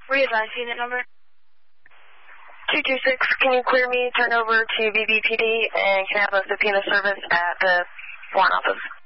Readvise unit number. 226, can you clear me, turn over to BBPD, and can I have a subpoena service at the warrant office?